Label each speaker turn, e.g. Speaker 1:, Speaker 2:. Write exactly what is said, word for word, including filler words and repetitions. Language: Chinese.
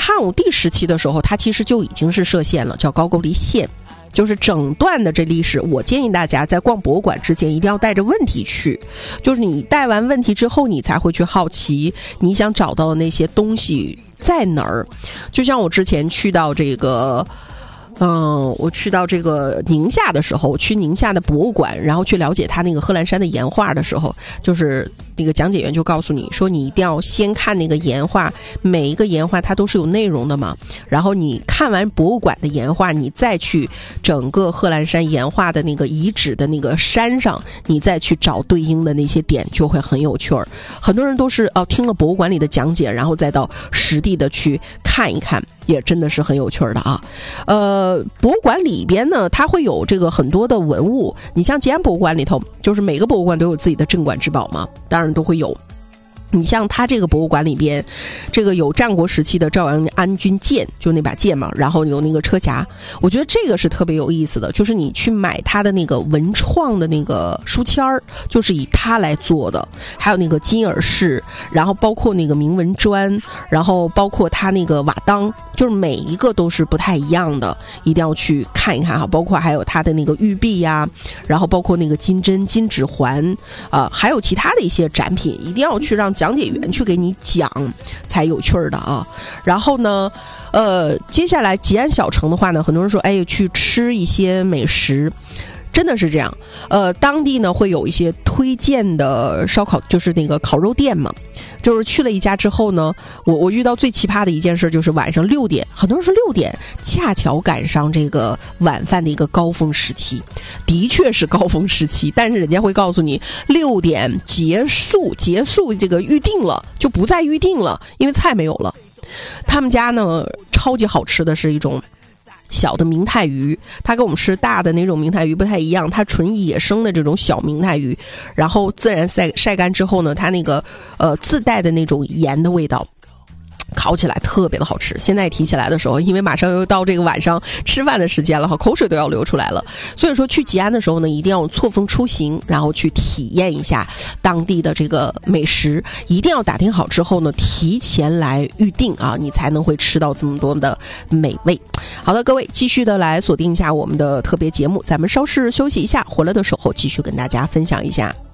Speaker 1: 汉武帝时期的时候，它其实就已经是设县了，叫高句丽县。就是整段的这历史，我建议大家在逛博物馆之前一定要带着问题去，就是你带完问题之后，你才会去好奇你想找到的那些东西在哪儿。就像我之前去到这个嗯，我去到这个宁夏的时候，我去宁夏的博物馆，然后去了解它那个贺兰山的岩画的时候，就是那个讲解员就告诉你说，你一定要先看那个岩画，每一个岩画它都是有内容的嘛。然后你看完博物馆的岩画，你再去整个贺兰山岩画的那个遗址的那个山上，你再去找对应的那些点，就会很有趣儿。很多人都是哦听了博物馆里的讲解，然后再到实地的去看一看，也真的是很有趣儿的啊。呃，博物馆里边呢，它会有这个很多的文物。你像吉安博物馆里头，就是每个博物馆都有自己的镇馆之宝嘛，当然都会有。你像它这个博物馆里边，这个有战国时期的赵阳安军剑，就那把剑嘛，然后有那个车匣，我觉得这个是特别有意思的，就是你去买它的那个文创的那个书签儿，就是以它来做的，还有那个金耳饰，然后包括那个铭文砖，然后包括它那个瓦当，就是每一个都是不太一样的，一定要去看一看哈。包括还有它的那个玉璧呀，然后包括那个金针、金指环啊、呃，还有其他的一些展品，一定要去让讲解员去给你讲才有趣儿的啊。然后呢，呃，接下来吉安小城的话呢，很多人说，哎，去吃一些美食。真的是这样，呃，当地呢会有一些推荐的烧烤，就是那个烤肉店嘛。就是去了一家之后呢，我我遇到最奇葩的一件事就是晚上六点，很多人说六点恰巧赶上这个晚饭的一个高峰时期，的确是高峰时期，但是人家会告诉你六点结束，结束这个预定了，就不再预定了，因为菜没有了。他们家呢超级好吃的是一种小的明太鱼，它跟我们吃大的那种明太鱼不太一样，它纯野生的这种小明太鱼，然后自然晒晒干之后呢，它那个呃自带的那种盐的味道，烤起来特别的好吃。现在提起来的时候，因为马上又到这个晚上吃饭的时间了，口水都要流出来了。所以说去吉安的时候呢，一定要错峰出行，然后去体验一下当地的这个美食，一定要打听好之后呢，提前来预定啊，你才能会吃到这么多的美味。好的，各位继续的来锁定一下我们的特别节目，咱们稍事休息一下，回来的时候继续跟大家分享一下。